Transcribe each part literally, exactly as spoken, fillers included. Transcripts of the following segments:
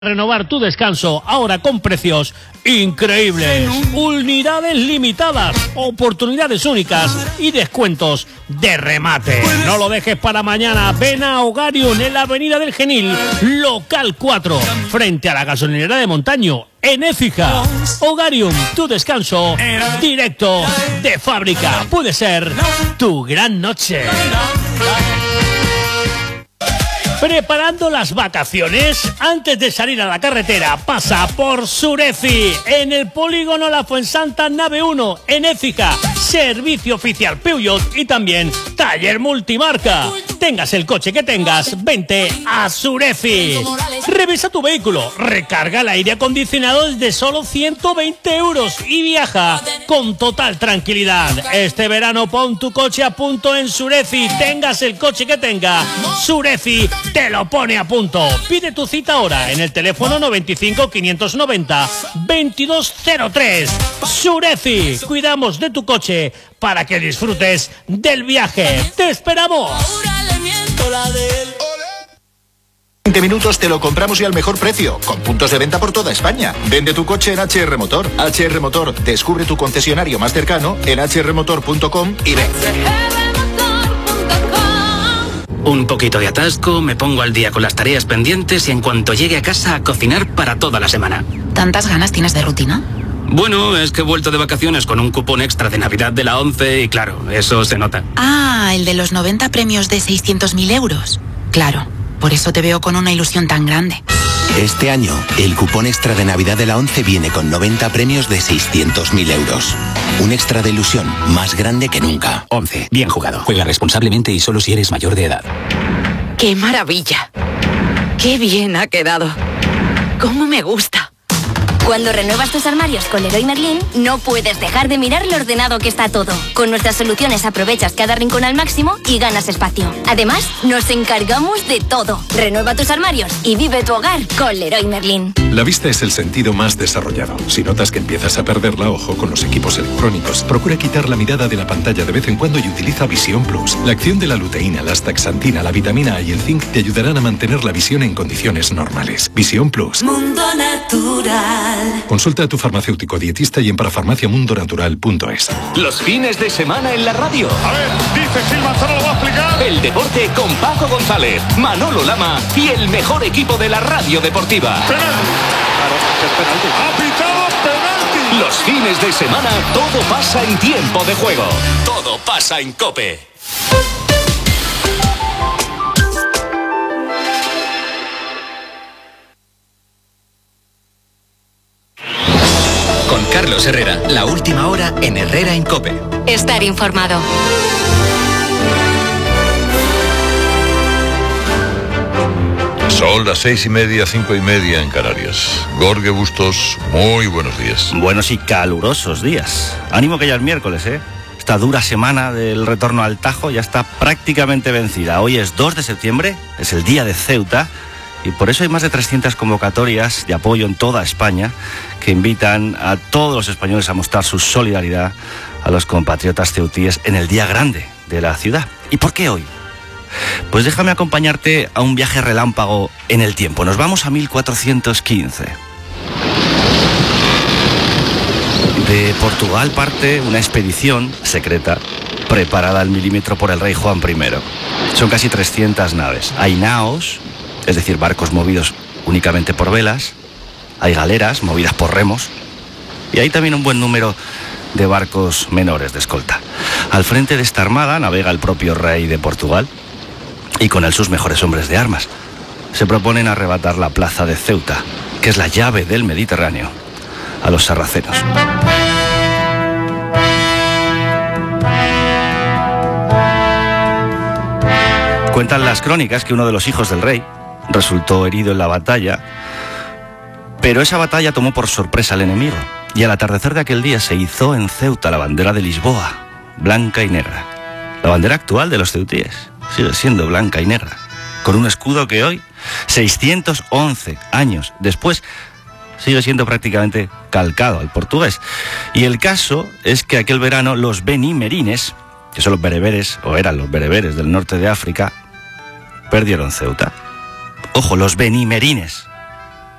Renovar tu descanso ahora con precios increíbles, unidades limitadas, oportunidades únicas y descuentos de remate. No lo dejes para mañana. Ven a Hogarium en la Avenida del Genil, local cuatro, frente a la gasolinera de Montaño, en Écija. Hogarium, tu descanso directo de fábrica. Puede ser tu gran noche. ¿Preparando las vacaciones? Antes de salir a la carretera, pasa por Surefi, en el polígono La Fuensanta Nave uno, en Écija. Servicio oficial Peugeot y también taller multimarca. Tengas el coche que tengas, vente a Surefi. Revisa tu vehículo, recarga el aire acondicionado desde solo ciento veinte euros y viaja con total tranquilidad. Este verano pon tu coche a punto en Surefi. Tengas el coche que tenga, Surefi te lo pone a punto. Pide tu cita ahora en el teléfono noventa y cinco, quinientos noventa, veintidós cero tres. Surefi, cuidamos de tu coche para que disfrutes del viaje. ¡Te esperamos! veinte minutos te lo compramos y al mejor precio, con puntos de venta por toda España. Vende tu coche en H R Motor. H R Motor, descubre tu concesionario más cercano en h r motor punto com y ven. Un poquito de atasco, me pongo al día con las tareas pendientes y en cuanto llegue a casa a cocinar para toda la semana. ¿Tantas ganas tienes de rutina? Bueno, es que he vuelto de vacaciones con un cupón extra de Navidad de la ONCE y claro, eso se nota. Ah, el de los noventa premios de seiscientos mil euros. Claro, por eso te veo con una ilusión tan grande. Este año, el cupón extra de Navidad de la ONCE viene con noventa premios de seiscientos mil euros. Un extra de ilusión más grande que nunca. ONCE, bien jugado. Juega responsablemente y solo si eres mayor de edad. ¡Qué maravilla! ¡Qué bien ha quedado! ¡Cómo me gusta! Cuando renuevas tus armarios con Leroy Merlin, no puedes dejar de mirar lo ordenado que está todo. Con nuestras soluciones aprovechas cada rincón al máximo y ganas espacio. Además, nos encargamos de todo. Renueva tus armarios y vive tu hogar con Leroy Merlin. La vista es el sentido más desarrollado. Si notas que empiezas a perderla, ojo con los equipos electrónicos. Procura quitar la mirada de la pantalla de vez en cuando y utiliza Visión Plus. La acción de la luteína, la astaxantina, la vitamina A y el zinc te ayudarán a mantener la visión en condiciones normales. Visión Plus. Mundo Natural. Consulta a tu farmacéutico dietista y en parafarmaciamundonatural punto es. Los fines de semana en la radio. A ver, dice Gil Manzano, lo va a explicar. El deporte con Paco González, Manolo Lama y el mejor equipo de la radio deportiva. Penalti. Claro, es penalti. Ha pitado penalti. Los fines de semana todo pasa en tiempo de juego. Todo pasa en COPE. Con Carlos Herrera, la última hora en Herrera en COPE. Estar informado. Son las seis y media, cinco y media en Canarias. Gorge Bustos, muy buenos días. Buenos y calurosos días. Ánimo que ya es miércoles, ¿eh? Esta dura semana del retorno al Tajo ya está prácticamente vencida. Hoy es dos de septiembre, es el día de Ceuta. Y por eso hay más de trescientas convocatorias de apoyo en toda España que invitan a todos los españoles a mostrar su solidaridad a los compatriotas ceutíes en el día grande de la ciudad. ¿Y por qué hoy? Pues déjame acompañarte a un viaje relámpago en el tiempo. Nos vamos a mil cuatrocientos quince. De Portugal parte una expedición secreta preparada al milímetro por el rey Juan primero. Son casi trescientas naves. Hay naos, es decir, barcos movidos únicamente por velas, hay galeras movidas por remos y hay también un buen número de barcos menores de escolta. Al frente de esta armada navega el propio rey de Portugal y con él sus mejores hombres de armas. Se proponen arrebatar la plaza de Ceuta, que es la llave del Mediterráneo, a los sarracenos. Cuentan las crónicas que uno de los hijos del rey resultó herido en la batalla, pero esa batalla tomó por sorpresa al enemigo y al atardecer de aquel día se izó en Ceuta la bandera de Lisboa, blanca y negra. La bandera actual de los ceutíes sigue siendo blanca y negra, con un escudo que hoy, seiscientos once años después, sigue siendo prácticamente calcado al portugués. Y el caso es que aquel verano los benimerines, que son los bereberes, o eran los bereberes del norte de África, perdieron Ceuta. Ojo, los benimerines.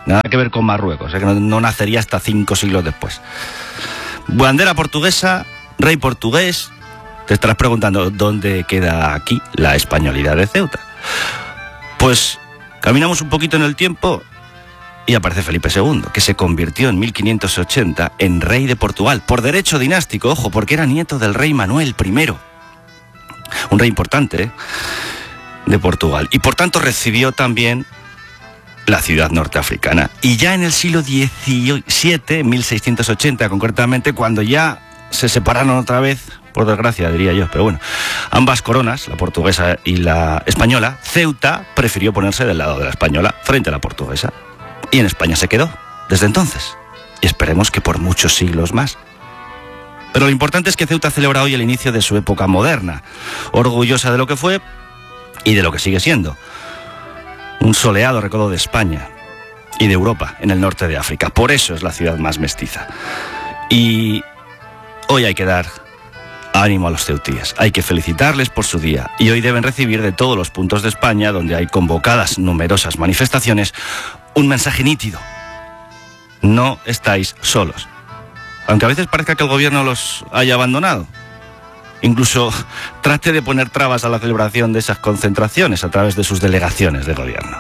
Nada que ver con Marruecos, ¿eh? Que no, no nacería hasta cinco siglos después. Bandera portuguesa, rey portugués. Te estarás preguntando dónde queda aquí la españolidad de Ceuta. Pues caminamos un poquito en el tiempo y aparece Felipe segundo, que se convirtió en mil quinientos ochenta en rey de Portugal, por derecho dinástico, ojo, porque era nieto del rey Manuel primero. Un rey importante, ¿eh? De Portugal. Y por tanto recibió también la ciudad norteafricana. Y ya en el siglo diecisiete, mil seiscientos ochenta concretamente, cuando ya se separaron otra vez, por desgracia diría yo, pero bueno, ambas coronas, la portuguesa y la española, Ceuta prefirió ponerse del lado de la española frente a la portuguesa. Y en España se quedó, desde entonces. Y esperemos que por muchos siglos más. Pero lo importante es que Ceuta celebra hoy el inicio de su época moderna, orgullosa de lo que fue y de lo que sigue siendo. Un soleado recodo de España y de Europa, en el norte de África. Por eso es la ciudad más mestiza. Y hoy hay que dar ánimo a los ceutíes. Hay que felicitarles por su día. Y hoy deben recibir de todos los puntos de España, donde hay convocadas numerosas manifestaciones, un mensaje nítido. No estáis solos. Aunque a veces parezca que el gobierno los haya abandonado. Incluso trate de poner trabas a la celebración de esas concentraciones a través de sus delegaciones de gobierno.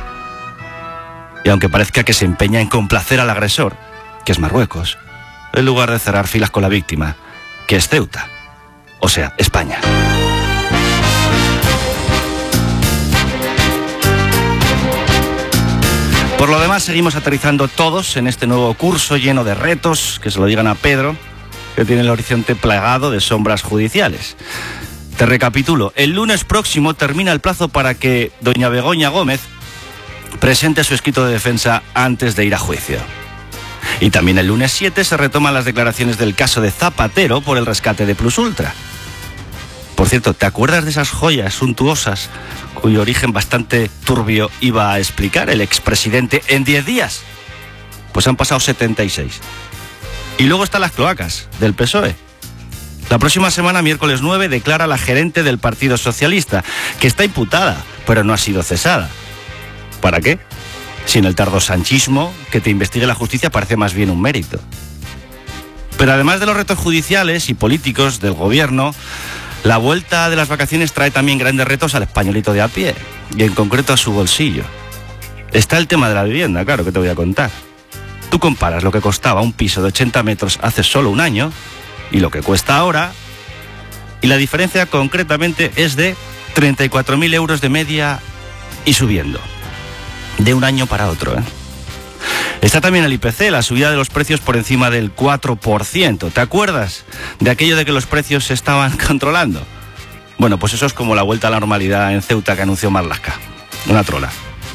Y aunque parezca que se empeña en complacer al agresor, que es Marruecos, en lugar de cerrar filas con la víctima, que es Ceuta, o sea, España. Por lo demás, seguimos aterrizando todos en este nuevo curso lleno de retos, que se lo digan a Pedro, que tiene el horizonte plagado de sombras judiciales. Te recapitulo, el lunes próximo termina el plazo para que doña Begoña Gómez presente su escrito de defensa antes de ir a juicio. Y también el lunes siete se retoman las declaraciones del caso de Zapatero por el rescate de Plus Ultra. Por cierto, ¿te acuerdas de esas joyas suntuosas cuyo origen bastante turbio iba a explicar el expresidente en diez días? Pues han pasado setenta y seis. Y luego están las cloacas del P S O E. La próxima semana, miércoles nueve, declara la gerente del Partido Socialista, que está imputada, pero no ha sido cesada. ¿Para qué? Si en el tardosanchismo que te investigue la justicia parece más bien un mérito. Pero además de los retos judiciales y políticos del gobierno, la vuelta de las vacaciones trae también grandes retos al españolito de a pie, y en concreto a su bolsillo. Está el tema de la vivienda, claro, que te voy a contar. Tú comparas lo que costaba un piso de ochenta metros hace solo un año y lo que cuesta ahora, y la diferencia concretamente es de treinta y cuatro mil euros de media y subiendo, de un año para otro, ¿eh? Está también el I P C, la subida de los precios por encima del cuatro por ciento. ¿Te acuerdas de aquello de que los precios se estaban controlando? Bueno, pues eso es como la vuelta a la normalidad en Ceuta que anunció Marlaska. Una trola.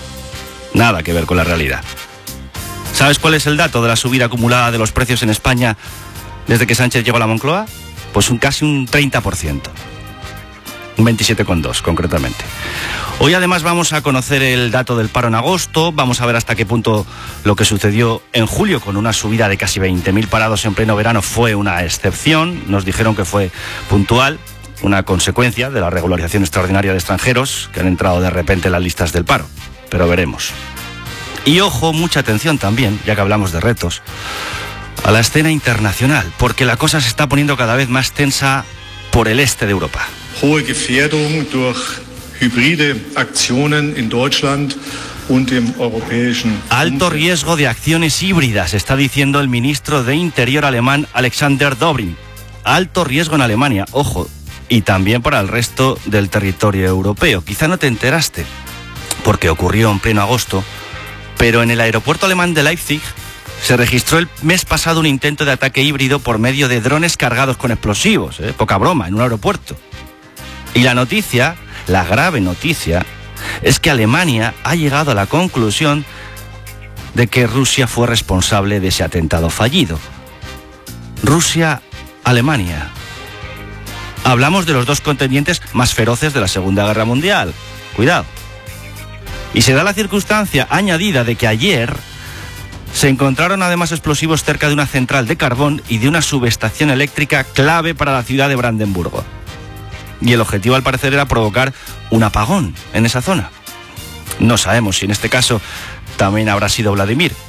Nada que ver con la realidad. ¿Sabes cuál es el dato de la subida acumulada de los precios en España desde que Sánchez llegó a la Moncloa? Pues un casi un treinta por ciento. Un veintisiete coma dos concretamente. Hoy además vamos a conocer el dato del paro en agosto, vamos a ver hasta qué punto lo que sucedió en julio con una subida de casi veinte mil parados en pleno verano fue una excepción. Nos dijeron que fue puntual, una consecuencia de la regularización extraordinaria de extranjeros que han entrado de repente en las listas del paro, pero veremos. Y ojo, mucha atención también, ya que hablamos de retos, a la escena internacional, porque la cosa se está poniendo cada vez más tensa por el este de Europa. Hohe Gefährdung durch hybride Aktionen in Deutschland und im europäischen Alto riesgo de acciones híbridas, está diciendo el ministro de Interior alemán Alexander Dobrindt. Alto riesgo en Alemania, ojo, y también para el resto del territorio europeo. Quizá no te enteraste, porque ocurrió en pleno agosto, pero en el aeropuerto alemán de Leipzig se registró el mes pasado un intento de ataque híbrido por medio de drones cargados con explosivos, ¿eh? Poca broma, en un aeropuerto. Y la noticia, la grave noticia, es que Alemania ha llegado a la conclusión de que Rusia fue responsable de ese atentado fallido. Rusia, Alemania. Hablamos de los dos contendientes más feroces de la Segunda Guerra Mundial. Cuidado. Y se da la circunstancia añadida de que ayer se encontraron además explosivos cerca de una central de carbón y de una subestación eléctrica clave para la ciudad de Brandenburgo. Y el objetivo al parecer era provocar un apagón en esa zona. No sabemos si en este caso también habrá sido Vladimir,